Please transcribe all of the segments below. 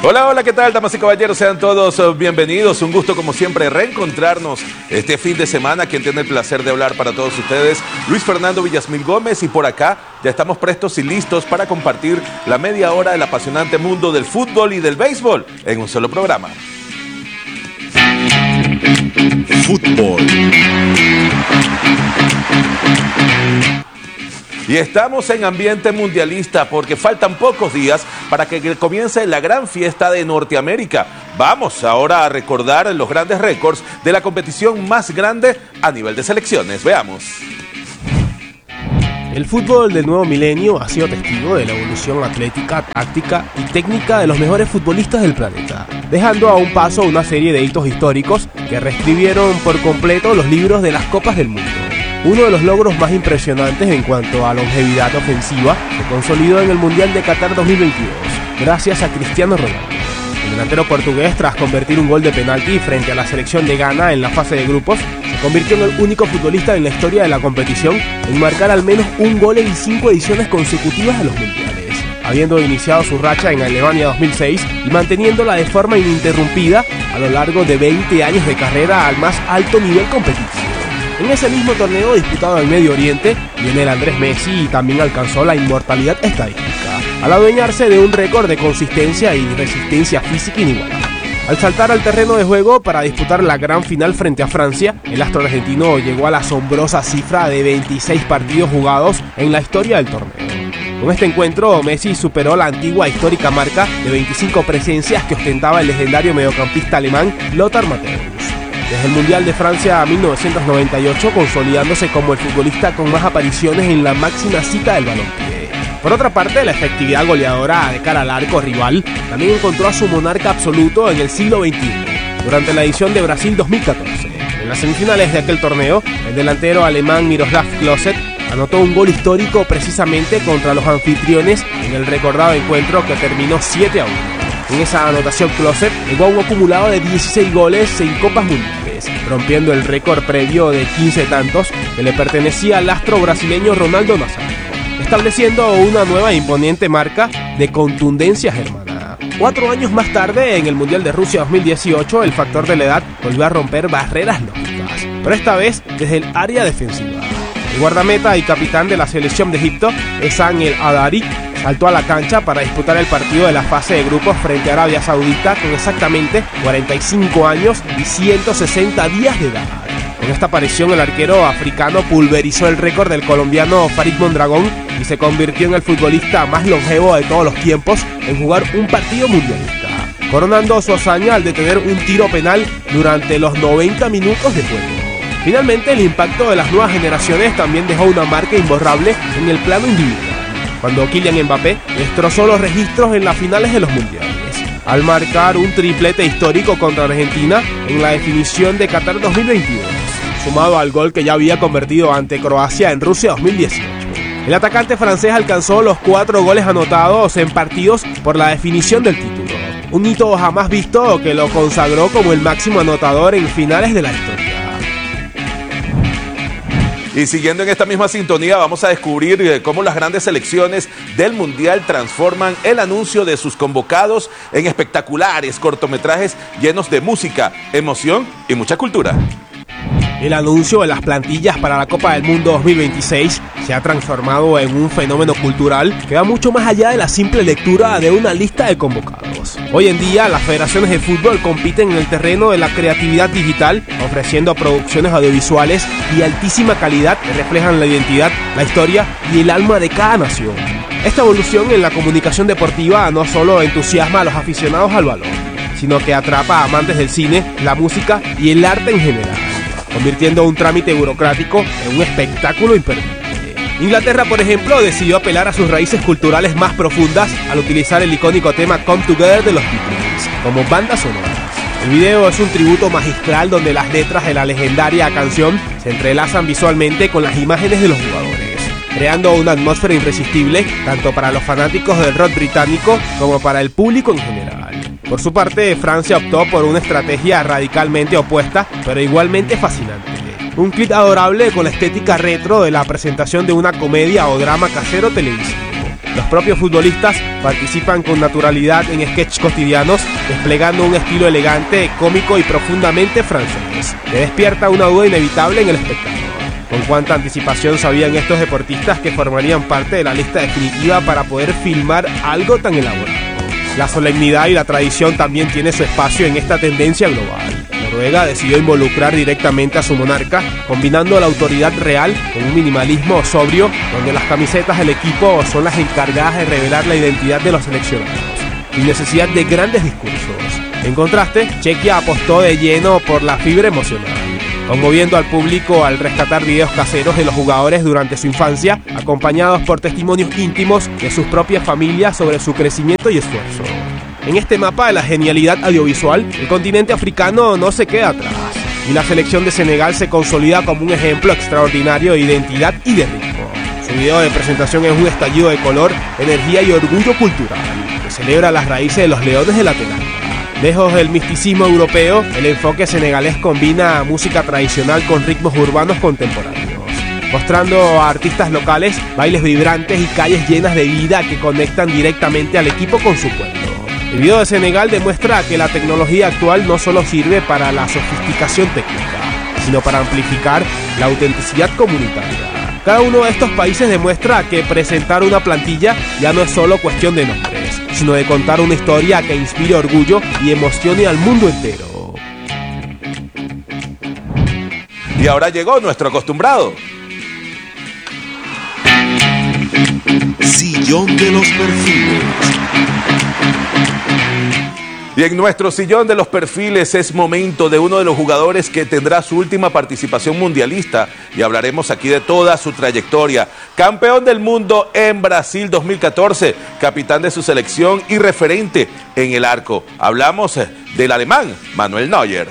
Hola, hola, ¿qué tal, damas y caballeros? Sean todos bienvenidos. Un gusto, como siempre, reencontrarnos este fin de semana. Quien tiene el placer de hablar para todos ustedes, Luis Fernando Villasmil Gómez. Y por acá ya estamos prestos y listos para compartir la media hora del apasionante mundo del fútbol y del béisbol en un solo programa. Fútbol. Y estamos en ambiente mundialista porque faltan pocos días para que comience la gran fiesta de Norteamérica. Vamos ahora a recordar los grandes récords de la competición más grande a nivel de selecciones. Veamos. El fútbol del nuevo milenio ha sido testigo de la evolución atlética, táctica y técnica de los mejores futbolistas del planeta, dejando a un paso una serie de hitos históricos que reescribieron por completo los libros de las Copas del Mundo. Uno de los logros más impresionantes en cuanto a longevidad ofensiva se consolidó en el Mundial de Qatar 2022, gracias a Cristiano Ronaldo. El delantero portugués, tras convertir un gol de penalti frente a la selección de Ghana en la fase de grupos, se convirtió en el único futbolista en la historia de la competición en marcar al menos un gol en 5 ediciones consecutivas de los mundiales, habiendo iniciado su racha en Alemania 2006 y manteniéndola de forma ininterrumpida a lo largo de 20 años de carrera al más alto nivel competitivo. En ese mismo torneo disputado en Medio Oriente, Lionel Andrés Messi también alcanzó la inmortalidad estadística, al adueñarse de un récord de consistencia y resistencia física inigualable. Al saltar al terreno de juego para disputar la gran final frente a Francia, el astro argentino llegó a la asombrosa cifra de 26 partidos jugados en la historia del torneo. Con este encuentro, Messi superó la antigua histórica marca de 25 presencias que ostentaba el legendario mediocampista alemán Lothar Matthäus. Desde el Mundial de Francia 1998, consolidándose como el futbolista con más apariciones en la máxima cita del balompié. Por otra parte, la efectividad goleadora de cara al arco rival también encontró a su monarca absoluto en el siglo XXI, durante la edición de Brasil 2014. En las semifinales de aquel torneo, el delantero alemán Miroslav Klose anotó un gol histórico precisamente contra los anfitriones en el recordado encuentro que terminó 7-1. En esa anotación, Klose llegó a un acumulado de 16 goles en Copas Mundiales, rompiendo el récord previo de 15 tantos que le pertenecía al astro brasileño Ronaldo Nazário, estableciendo una nueva e imponente marca de contundencia germana. 4 años más tarde, en el Mundial de Rusia 2018, el factor de la edad volvió a romper barreras lógicas, pero esta vez desde el área defensiva. El guardameta y capitán de la selección de Egipto, Ehsan El Hadari, saltó a la cancha para disputar el partido de la fase de grupos frente a Arabia Saudita con exactamente 45 años y 160 días de edad. Con esta aparición, el arquero africano pulverizó el récord del colombiano Farid Mondragón y se convirtió en el futbolista más longevo de todos los tiempos en jugar un partido mundialista, coronando su hazaña al detener un tiro penal durante los 90 minutos de juego. Finalmente, el impacto de las nuevas generaciones también dejó una marca imborrable en el plano individual, cuando Kylian Mbappé destrozó los registros en las finales de los mundiales, al marcar un triplete histórico contra Argentina en la definición de Qatar 2022, sumado al gol que ya había convertido ante Croacia en Rusia 2018. El atacante francés alcanzó los 4 goles anotados en partidos por la definición del título, un hito jamás visto que lo consagró como el máximo anotador en finales de la historia. Y siguiendo en esta misma sintonía, vamos a descubrir cómo las grandes selecciones del Mundial transforman el anuncio de sus convocados en espectaculares cortometrajes llenos de música, emoción y mucha cultura. El anuncio de las plantillas para la Copa del Mundo 2026 se ha transformado en un fenómeno cultural que va mucho más allá de la simple lectura de una lista de convocados. Hoy en día, las federaciones de fútbol compiten en el terreno de la creatividad digital, ofreciendo producciones audiovisuales de altísima calidad que reflejan la identidad, la historia y el alma de cada nación. Esta evolución en la comunicación deportiva no solo entusiasma a los aficionados al balón, sino que atrapa a amantes del cine, la música y el arte en general, convirtiendo un trámite burocrático en un espectáculo imperdible. Inglaterra, por ejemplo, decidió apelar a sus raíces culturales más profundas al utilizar el icónico tema Come Together de los Beatles como banda sonora. El video es un tributo magistral donde las letras de la legendaria canción se entrelazan visualmente con las imágenes de los jugadores, creando una atmósfera irresistible tanto para los fanáticos del rock británico como para el público en general. Por su parte, Francia optó por una estrategia radicalmente opuesta, pero igualmente fascinante. Un clip adorable con la estética retro de la presentación de una comedia o drama casero televisivo, Los propios futbolistas participan con naturalidad en sketches cotidianos, desplegando un estilo elegante, cómico y profundamente francés, que despierta una duda inevitable en el espectador. ¿Con cuánta anticipación sabían estos deportistas que formarían parte de la lista definitiva para poder filmar algo tan elaborado? La solemnidad y la tradición también tiene su espacio en esta tendencia global. Noruega decidió involucrar directamente a su monarca, combinando la autoridad real con un minimalismo sobrio, donde las camisetas del equipo son las encargadas de revelar la identidad de los seleccionados, sin necesidad de grandes discursos. En contraste, Chequia apostó de lleno por la fibra emocional, conmoviendo al público al rescatar videos caseros de los jugadores durante su infancia, acompañados por testimonios íntimos de sus propias familias sobre su crecimiento y esfuerzo. En este mapa de la genialidad audiovisual, el continente africano no se queda atrás, y la selección de Senegal se consolida como un ejemplo extraordinario de identidad y de ritmo. Su video de presentación es un estallido de color, energía y orgullo cultural, que celebra las raíces de los leones de la Teranga. Lejos del misticismo europeo, el enfoque senegalés combina música tradicional con ritmos urbanos contemporáneos, mostrando a artistas locales bailes vibrantes y calles llenas de vida que conectan directamente al equipo con su pueblo. El video de Senegal demuestra que la tecnología actual no solo sirve para la sofisticación técnica, sino para amplificar la autenticidad comunitaria. Cada uno de estos países demuestra que presentar una plantilla ya no es solo cuestión de nombres, sino de contar una historia que inspire orgullo y emocione al mundo entero. Y ahora llegó nuestro acostumbrado Sillón de los perfiles. Y en nuestro sillón de los perfiles es momento de uno de los jugadores que tendrá su última participación mundialista y hablaremos aquí de toda su trayectoria. Campeón del mundo en Brasil 2014, capitán de su selección y referente en el arco. Hablamos del alemán Manuel Neuer.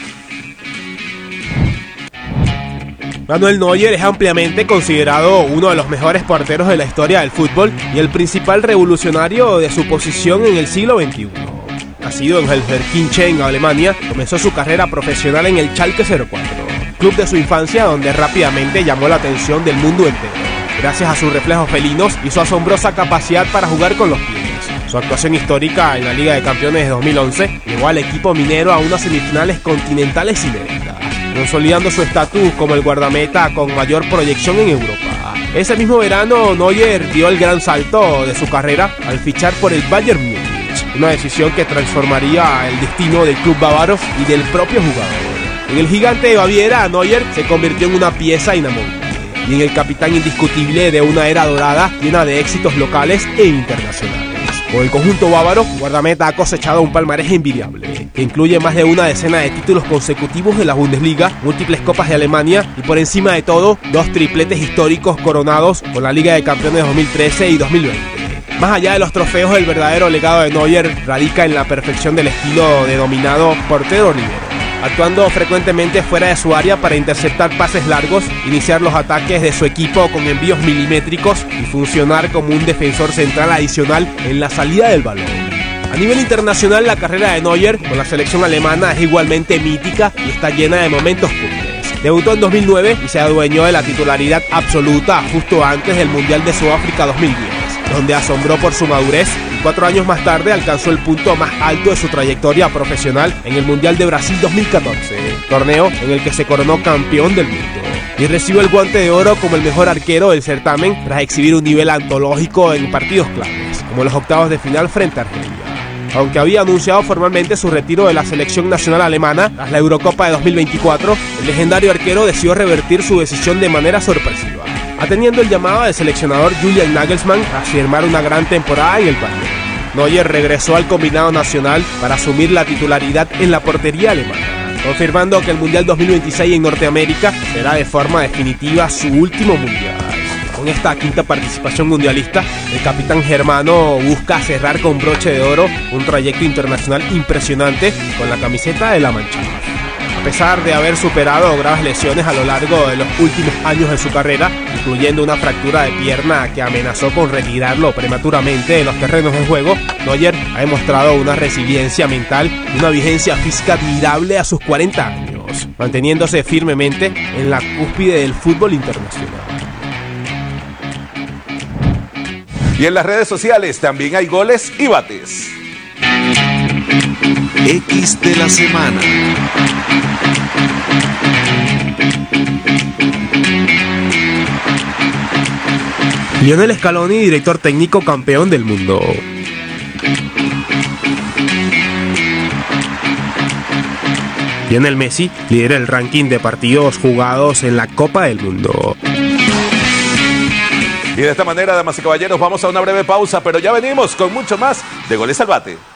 Manuel Neuer es ampliamente considerado uno de los mejores porteros de la historia del fútbol y el principal revolucionario de su posición en el siglo XXI. Nacido en Gelsenkirchen, Alemania, comenzó su carrera profesional en el Schalke 04, club de su infancia donde rápidamente llamó la atención del mundo entero, gracias a sus reflejos felinos y su asombrosa capacidad para jugar con los pies. Su actuación histórica en la Liga de Campeones de 2011 llevó al equipo minero a unas semifinales continentales inéditas, consolidando su estatus como el guardameta con mayor proyección en Europa. Ese mismo verano, Neuer dio el gran salto de su carrera al fichar por el Bayern Múnich, una decisión que transformaría el destino del club bávaro y del propio jugador. En el gigante de Baviera, Neuer se convirtió en una pieza inamovible y en el capitán indiscutible de una era dorada llena de éxitos locales e internacionales. Con el conjunto bávaro, guardameta ha cosechado un palmarés envidiable, que incluye más de una decena de títulos consecutivos de la Bundesliga, múltiples copas de Alemania y por encima de todo, 2 tripletes históricos coronados con la Liga de Campeones 2013 y 2020. Más allá de los trofeos, el verdadero legado de Neuer radica en la perfección del estilo denominado portero libero, actuando frecuentemente fuera de su área para interceptar pases largos, iniciar los ataques de su equipo con envíos milimétricos y funcionar como un defensor central adicional en la salida del balón. A nivel internacional, la carrera de Neuer con la selección alemana es igualmente mítica y está llena de momentos cumbres. Debutó en 2009 y se adueñó de la titularidad absoluta justo antes del Mundial de Sudáfrica 2010. Donde asombró por su madurez y 4 años más tarde alcanzó el punto más alto de su trayectoria profesional en el Mundial de Brasil 2014, torneo en el que se coronó campeón del mundo y recibió el guante de oro como el mejor arquero del certamen tras exhibir un nivel antológico en partidos claves, como los octavos de final frente a Argelia. Aunque había anunciado formalmente su retiro de la selección nacional alemana tras la Eurocopa de 2024, el legendario arquero decidió revertir su decisión de manera sorpresiva, atendiendo el llamado del seleccionador Julian Nagelsmann a firmar una gran temporada en el Bayern. Neuer regresó al combinado nacional para asumir la titularidad en la portería alemana, confirmando que el Mundial 2026 en Norteamérica será de forma definitiva su último mundial. Con esta quinta participación mundialista, el capitán germano busca cerrar con broche de oro un trayecto internacional impresionante con la camiseta de la Mannschaft. A pesar de haber superado graves lesiones a lo largo de los últimos años de su carrera, incluyendo una fractura de pierna que amenazó con retirarlo prematuramente de los terrenos de juego, Neuer ha demostrado una resiliencia mental y una vigencia física admirable a sus 40 años, manteniéndose firmemente en la cúspide del fútbol internacional. Y en las redes sociales también hay goles y bates. X de la semana. Lionel Scaloni, director técnico campeón del mundo. Lionel Messi lidera el ranking de partidos jugados en la Copa del Mundo. Y de esta manera, damas y caballeros, vamos a una breve pausa, pero ya venimos con mucho más de Goles al Bate.